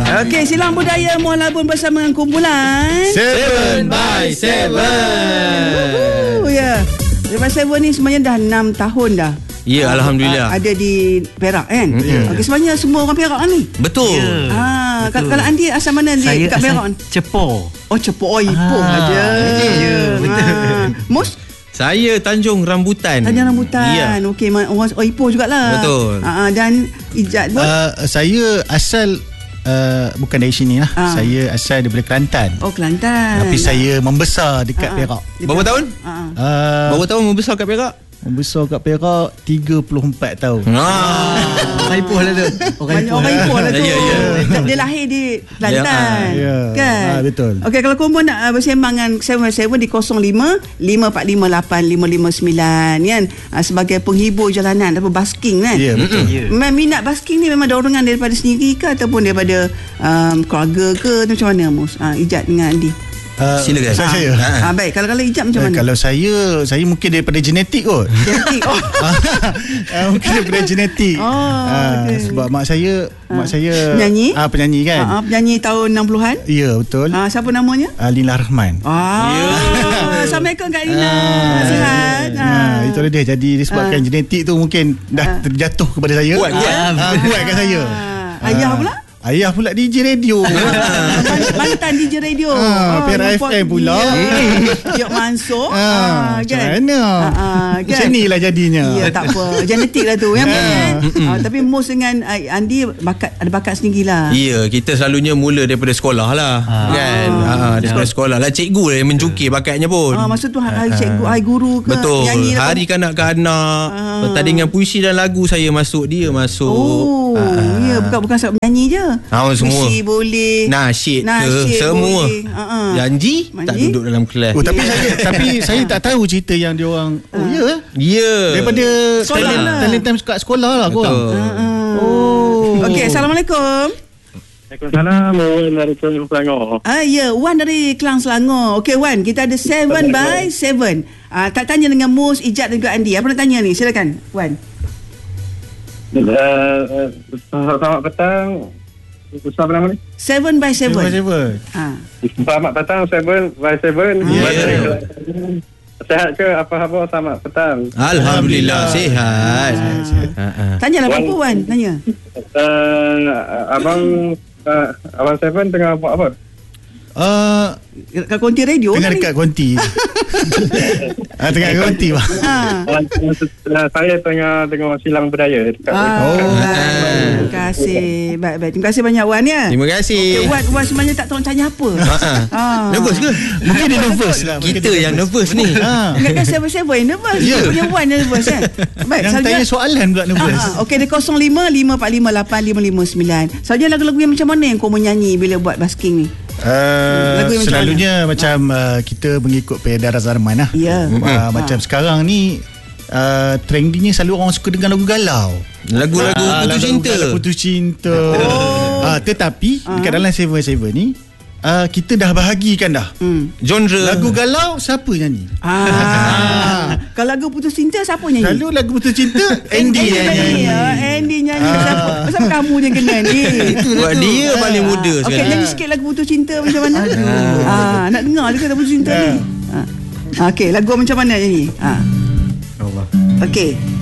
Okey, silang budaya Muar Labun bersama dengan kumpulan 7x7. Ya. 7x7 ni sebenarnya dah 6 tahun dah. Ya, Alhamdulillah. Ada di Perak kan. Okey, sebenarnya semua orang Perak ni. Betul. Kalau Andi asal mana dia Saya kat Perak? Cepor. Oh, Cepor Ipoh aja. Ya, betul. Mus? Saya Tanjung Rambutan. Tanjung Rambutan. Ya. Okey, orang Ipoh jugalah. Betul. Dan Ijat pun? Saya asal bukan dari sini lah. Saya asal daripada Kelantan. Oh, Kelantan. Tapi saya membesar dekat Perak. Berapa tahun? Berapa tahun membesar kat Perak? Membesar kat Perak 34 tahun. Orang Ipoh lah tu. Banyak orang Ipoh lah tu. Ya, ya. Dia lahir di Kelantan. Ya. Kan? Betul. Okey, kalau korang nak bersembang dengan 7x7 di 05-5458-559 kan, sebagai penghibur jalanan ataupun basking kan. Ya, betul. Memang minat basking ni memang dorongan daripada sendiri ke ataupun daripada keluarga ke, macam mana Mus? Ijat dengan Andi. Silakan. Saya. Baik, kalau Ijat macam mana? Kalau saya mungkin daripada genetik kot. Genetik. Mungkin daripada genetik. Okay. Sebab mak saya penyanyi? Penyanyi kan. Penyanyi tahun 60-an. Ya, betul. Siapa namanya? Lina Rahman. Assalamualaikum Kak Lina. Sihat. Itulah dia. Jadi disebabkan genetik tu mungkin dah terjatuh kepada saya. Kuat kat saya. Ayah pula? Ayah pula DJ radio. Mantan DJ radio. Perak FM pula. Yuk Mansur. Macam mana? Macam inilah jadinya. Ya, tak apa. Genetik lah tu. Tapi Mus dengan Andi ada bakat sendiri lah. Ya, kita selalunya mula daripada sekolah lah. Kan? Daripada sekolah lah. Cikgu lah yang mencukir bakatnya pun. Maksud tu hari cikgu, hari guru ke? Betul. Lah, Hari kanak-kanak. Pertandingan puisi dan lagu saya masuk. Dia masuk. Ya, bukan sebab menyanyi je. Semua. Puisi boleh. Nasyid ke. Semua. Janji tak duduk dalam kelas. Tapi saya tak tahu cerita yang dia orang. Ya. Daripada talent time kat sekolah lah korang. Okey, Assalamualaikum. Waalaikumsalam. Wan dari Kelang Selangor. Ya, Wan dari Kelang Selangor. Okey Wan, kita ada 7x7. Tak tanya dengan Mus, Ijat dan juga Andi. Apa nak tanya ni? Silakan Wan. Selamat petang. Ustaz apa nama ni? 7x7. Selamat petang 7x7. Sehat ke apa khabar? Selamat petang. Alhamdulillah sihat. Tanyalah apa Wan? Tanya. Abang Seven tengah buat apa? Kat konti radio. Tengah dekat konti. Tengah dekat konti bang. Saya tengah silang budaya dekat terima kasih. Baik. Terima kasih banyak Wan ya. Terima kasih. Okay, Wan sebenarnya tak tahu tanya apa. Nervous ke? Mungkin dia nervous lah. Kita yang nervous ni. Ingatkan 7x7 yang nervous. Punya Wan yang nervous kan. Baik, yang tanya soalan pula nervous. Okey, dia 05-5458-559. Saja lagu-lagu yang macam mana yang kau menyanyi bila buat basking ni? Selalunya macam kita mengikut peredaran zaman lah. Macam sekarang ni trendingnya selalu orang suka dengar lagu galau. Lagu-lagu putus cinta. Putus cinta. Tetapi dekat dalam 7x7 ni kita dah bahagikan dah genre. Lagu galau siapa nyanyi? Kalau lagu putus cinta siapa nyanyi? Kalau lagu putus cinta Andy nyanyi. Andy nyanyi. Pasal kamu je kena ni. Buat dia paling muda sekarang. Okey, nyanyi sikit lagu putus cinta macam mana? Nak dengar juga lagu putus cinta ni. Okey, lagu macam mana nyanyi? Okey.